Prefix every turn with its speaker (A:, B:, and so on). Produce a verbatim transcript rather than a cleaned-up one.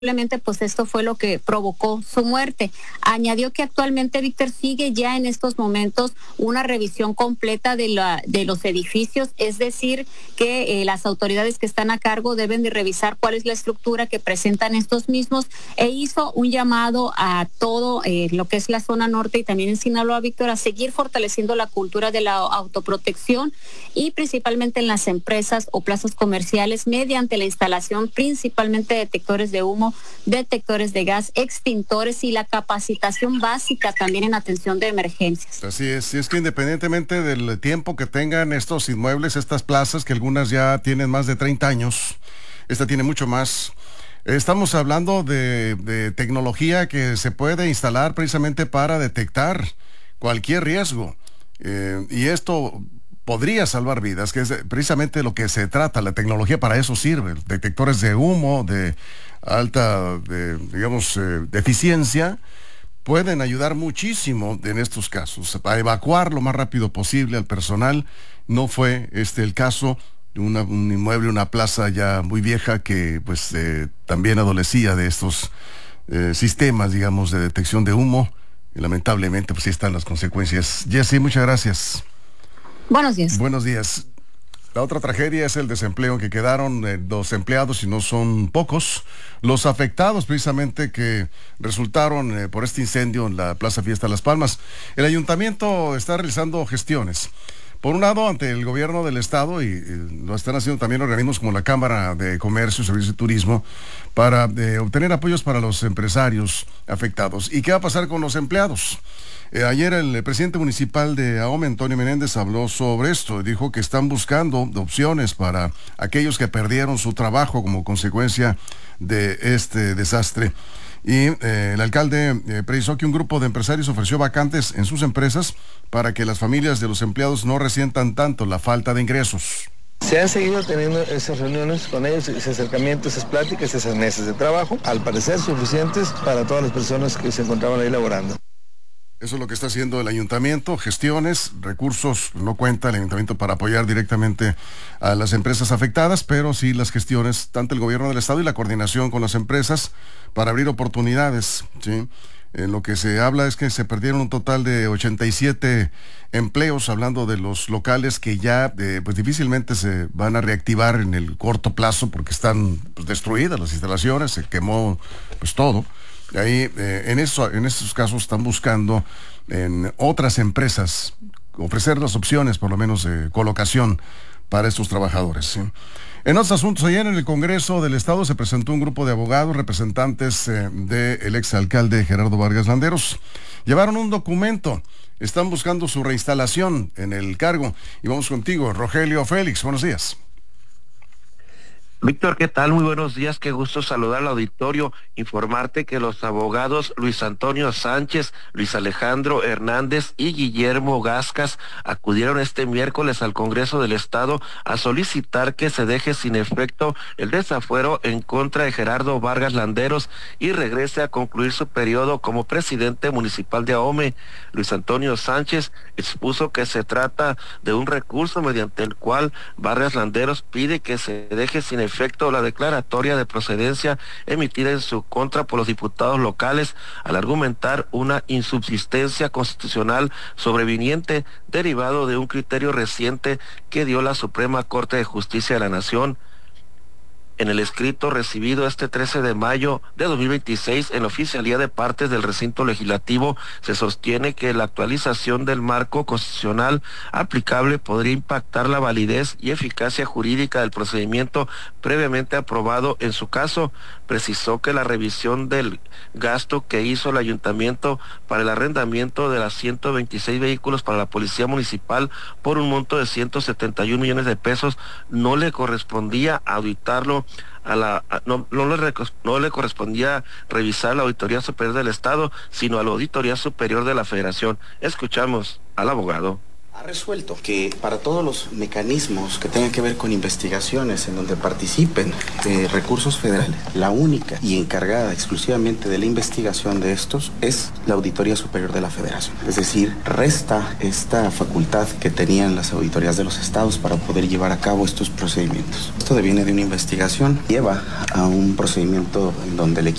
A: Lamentablemente, pues esto fue lo que provocó su muerte. Añadió que actualmente, Víctor, sigue ya en estos momentos una revisión completa de, la, de los edificios, es decir, que eh, las autoridades que están a cargo deben de revisar cuál es la estructura que presentan estos mismos, e hizo un llamado a todo eh, lo que es la zona norte y también en Sinaloa, Víctor, a seguir fortaleciendo la cultura de la autoprotección y principalmente en las empresas o plazas comerciales mediante la instalación principalmente de detectores de humo, detectores de gas, extintores y la capacitación básica también en atención de emergencias.
B: Así es, y es que independientemente del tiempo que tengan estos inmuebles, estas plazas, que algunas ya tienen más de treinta años, esta tiene mucho más, estamos hablando de, de tecnología que se puede instalar precisamente para detectar cualquier riesgo, eh, y esto podría salvar vidas, que es precisamente lo que se trata, la tecnología para eso sirve, detectores de humo, de alta, de, digamos, eh, de eficiencia, pueden ayudar muchísimo en estos casos, a evacuar lo más rápido posible al personal. No fue este el caso de una, un inmueble, una plaza ya muy vieja que pues eh, también adolecía de estos eh, sistemas, digamos, de detección de humo, y lamentablemente pues sí están las consecuencias. Jessy, muchas gracias.
A: Buenos días.
B: Buenos días. La otra tragedia es el desempleo, que quedaron eh, los empleados, y no son pocos, los afectados precisamente que resultaron eh, por este incendio en la Plaza Fiesta Las Palmas. El ayuntamiento está realizando gestiones. Por un lado, ante el gobierno del estado, y, y lo están haciendo también organismos como la Cámara de Comercio, Servicios y Turismo, para eh, obtener apoyos para los empresarios afectados. ¿Y qué va a pasar con los empleados? Eh, ayer el presidente municipal de Ahome, Antonio Menéndez, habló sobre esto y dijo que están buscando opciones para aquellos que perdieron su trabajo como consecuencia de este desastre. Y eh, el alcalde eh, precisó que un grupo de empresarios ofreció vacantes en sus empresas para que las familias de los empleados no resientan tanto la falta de ingresos.
C: Se han seguido teniendo esas reuniones con ellos, ese acercamiento, esas pláticas, esas mesas de trabajo, al parecer suficientes para todas las personas que se encontraban ahí laborando.
B: Eso es lo que está haciendo el ayuntamiento, gestiones, recursos, no cuenta el ayuntamiento para apoyar directamente a las empresas afectadas, pero sí las gestiones, tanto el gobierno del estado y la coordinación con las empresas para abrir oportunidades, ¿sí? En lo que se habla es que se perdieron un total de ochenta y siete empleos, hablando de los locales que ya eh, pues difícilmente se van a reactivar en el corto plazo porque están pues, destruidas las instalaciones, se quemó pues todo. Ahí, eh, en, eso, en estos casos están buscando en otras empresas ofrecer las opciones, por lo menos, de colocación para estos trabajadores, ¿sí? En otros asuntos, ayer en el Congreso del Estado se presentó un grupo de abogados, representantes eh, del exalcalde Gerardo Vargas Landeros. Llevaron un documento, están buscando su reinstalación en el cargo. Y vamos contigo, Rogelio Félix, buenos días.
D: Víctor, ¿qué tal? Muy buenos días, qué gusto saludar al auditorio, informarte que los abogados Luis Antonio Sánchez, Luis Alejandro Hernández y Guillermo Gascas acudieron este miércoles al Congreso del Estado a solicitar que se deje sin efecto el desafuero en contra de Gerardo Vargas Landeros y regrese a concluir su periodo como presidente municipal de Ahome. Luis Antonio Sánchez expuso que se trata de un recurso mediante el cual Vargas Landeros pide que se deje sin efecto efecto la declaratoria de procedencia emitida en su contra por los diputados locales al argumentar una insubsistencia constitucional sobreviniente derivado de un criterio reciente que dio la Suprema Corte de Justicia de la Nación. En el escrito recibido este trece de mayo de dos mil veintiséis en la Oficialía de Partes del Recinto Legislativo, se sostiene que la actualización del marco constitucional aplicable podría impactar la validez y eficacia jurídica del procedimiento previamente aprobado. En su caso, precisó que la revisión del gasto que hizo el ayuntamiento para el arrendamiento de las ciento veintiséis vehículos para la Policía Municipal por un monto de ciento setenta y un millones de pesos no le correspondía auditarlo a la a, no, no, le, no le correspondía revisar la Auditoría Superior del Estado, sino a la Auditoría Superior de la Federación. Escuchamos al abogado.
E: Ha resuelto que para todos los mecanismos que tengan que ver con investigaciones en donde participen eh, recursos federales, la única y encargada exclusivamente de la investigación de estos es la Auditoría Superior de la Federación. Es decir, resta esta facultad que tenían las auditorías de los estados para poder llevar a cabo estos procedimientos. Esto deviene de una investigación, lleva a un procedimiento en donde el